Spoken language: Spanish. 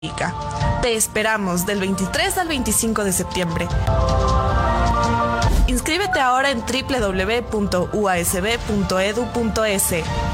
Te esperamos del 23 al 25 de septiembre. Inscríbete ahora en www.uasb.edu.es.